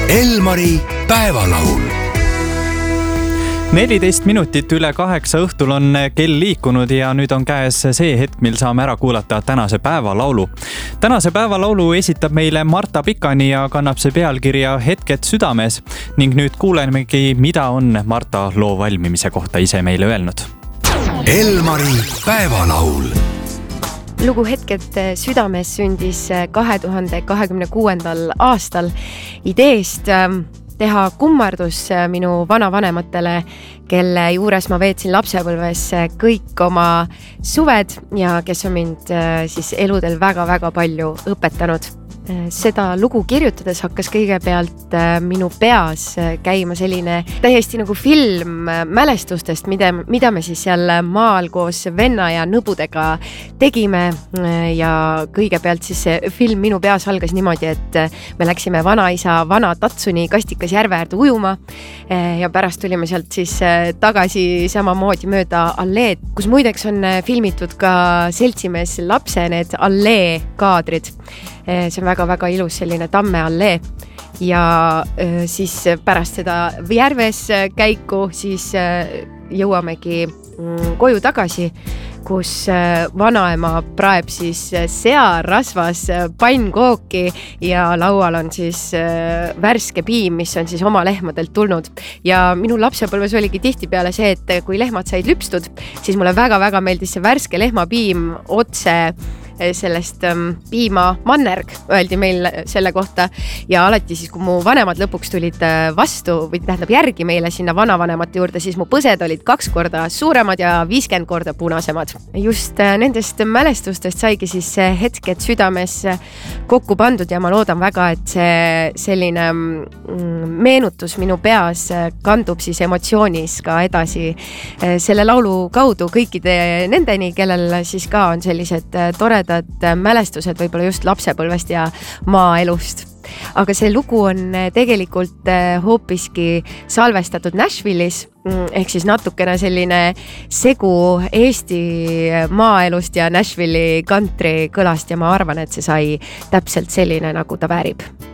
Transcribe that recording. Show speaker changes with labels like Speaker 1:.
Speaker 1: Elmari päevalaul.
Speaker 2: 14 minutit üle 8 õhtul on kell liikunud ja nüüd on käes see hetk, mil saame ära kuulata tänase päevalaulu. Tänase päevalaulu esitab meile Marta Pikani ja kannab see pealkirja Hetked südames ning nüüd kuulemegi, mida on Marta loo valmimise kohta ise meile öelnud.
Speaker 1: Elmari päevalaul.
Speaker 3: Lugu Hetked südames sündis 2026. aastal ideest teha kummardus minu vanavanematele, kelle juures ma veetsin lapsepõlves kõik oma suved ja kes on mind siis eludel väga-väga palju õpetanud. Seda lugu kirjutades hakkas kõigepealt minu peas käima selline täiesti nagu film mälestustest, mida me siis seal maal koos venna ja nõbudega tegime. Ja kõigepealt siis see film minu peas algas niimoodi, et me läksime vanaisa vana Tatsuni Kastikas järve äärde ujuma ja pärast tulime sealt siis tagasi samamoodi mööda alleed, kus muideks on filmitud ka seltsimees lapse need allee kaadrid. See on väga-väga ilus selline tamme allee ja siis pärast seda järves käiku siis jõuamegi koju tagasi, kus vanaema praeb siis searasvas pannkooki ja laual on siis värske piim, mis on siis oma lehmadelt tulnud. Ja minu lapsepõlves oligi tihtipeale see, et kui lehmad said lüpstud, siis mulle väga-väga meeldis see värske lehmapiim otse sellest piimamannerg, öeldi meil selle kohta. Ja alati siis, kui mu vanemad lõpuks tulid vastu või tähendab järgi meile sinna vanavanemate juurde, siis mu põsed olid 2 korda suuremad ja 50 korda punasemad. Just nendest mälestustest saigi siis Hetked südames kokku pandud ja ma loodan väga, et see selline meenutus minu peas kandub siis emotsioonis ka edasi selle laulu kaudu kõikide nendeni, kellel siis ka on sellised toredad mälestused võib-olla just lapsepõlvest ja maaelust. Aga see lugu on tegelikult hoopiski salvestatud Nashville'is, ehk siis natukene selline segu Eesti maaelust ja Nashville'i country kõlast ja ma arvan, et see sai täpselt selline, nagu ta väärib.